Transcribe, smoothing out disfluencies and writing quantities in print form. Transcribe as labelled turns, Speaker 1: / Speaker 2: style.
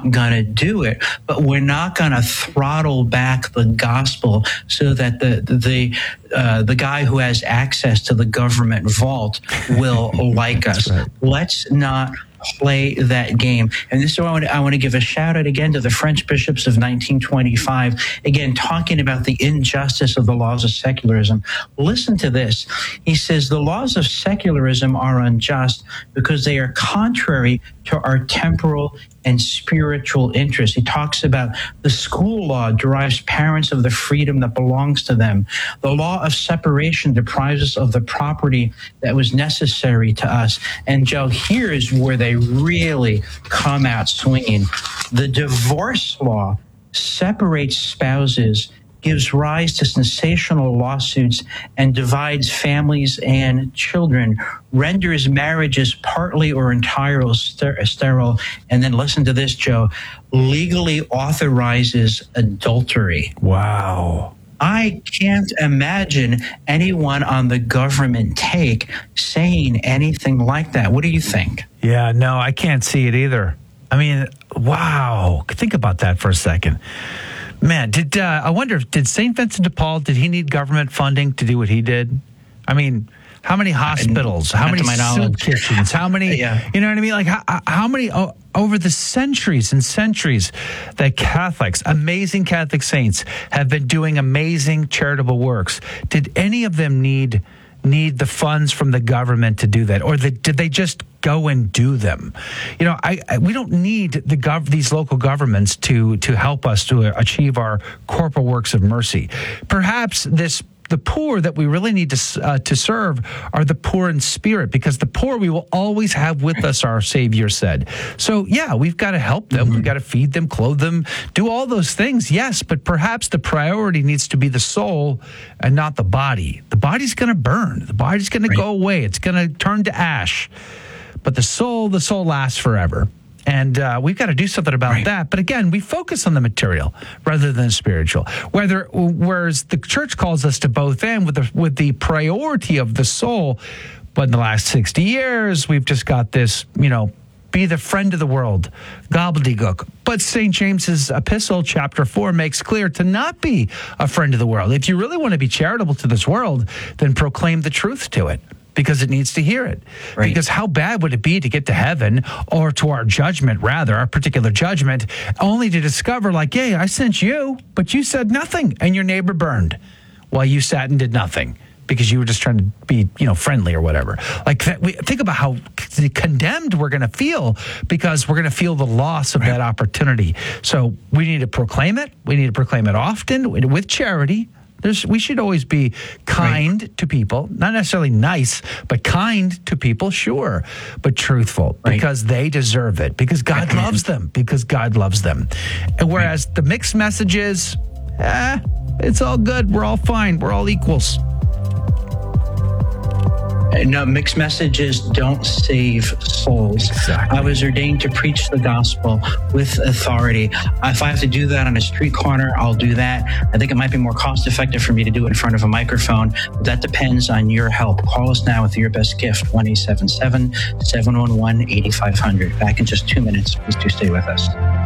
Speaker 1: not going to do it, but we're not going to throttle back the gospel so that the guy who has access to the government vault will like us.
Speaker 2: Right.
Speaker 1: Let's not play that game. And this is why I want to give a shout out again to the French bishops of 1925, again, talking about the injustice of the laws of secularism. Listen to this. He says, the laws of secularism are unjust because they are contrary to our temporal and spiritual interests. He talks about the school law derives parents of the freedom that belongs to them. The law of separation deprives us of the property that was necessary to us. And Joe, here is where they really come out swinging. The divorce law separates spouses, gives rise to sensational lawsuits, and divides families and children, renders marriages partly or entirely sterile, and then listen to this, Joe, legally authorizes adultery.
Speaker 2: Wow.
Speaker 1: I can't imagine anyone on the government take saying anything like that. What do you think?
Speaker 2: Yeah, no, I can't see it either. I mean, wow. Think about that for a second. Man, I wonder, did St. Vincent de Paul, did he need government funding to do what he did? I mean, how many hospitals, how many soup kitchens, how many,
Speaker 1: Yeah.
Speaker 2: You know what I mean? Like how many, over the centuries and centuries that Catholics, amazing Catholic saints, have been doing amazing charitable works. Did any of them need the funds from the government to do that, or did they just go and do them? You know, we don't need these local governments to help us to achieve our corporal works of mercy. Perhaps the poor that we really need to serve are the poor in spirit, because the poor we will always have with us, our Savior said. So, yeah, we've got to help them. We've got to feed them, clothe them, do all those things, yes, but perhaps the priority needs to be the soul and not the body. The body's going to burn. The body's going to go away. It's going to turn to ash. But the soul lasts forever. And we've got to do something about that. But again, we focus on the material rather than spiritual. Whereas the church calls us to both end with the priority of the soul. But in the last 60 years, we've just got this, be the friend of the world, gobbledygook. But St. James's epistle, chapter 4, makes clear to not be a friend of the world. If you really want to be charitable to this world, then proclaim the truth to it, because it needs to hear it. Right. Because how bad would it be to get to heaven, or to our judgment, rather, our particular judgment, only to discover, like, hey, I sent you, but you said nothing, and your neighbor burned while you sat and did nothing because you were just trying to be, friendly or whatever. Like, think about how condemned we're going to feel, because we're going to feel the loss of that opportunity. So we need to proclaim it. We need to proclaim it often with charity. We should always be kind to people, not necessarily nice, but kind to people, sure, but truthful, because they deserve it, because God loves them, And whereas the mixed messages, it's all good. We're all fine. We're all equals.
Speaker 1: No, mixed messages don't save souls.
Speaker 2: Exactly.
Speaker 1: I was ordained to preach the gospel with authority. If I have to do that on a street corner, I'll do that. I think it might be more cost effective for me to do it in front of a microphone, but that depends on your help. Call us now with your best gift, 1-877-711-8500. Back in just 2 minutes. Please do stay with us.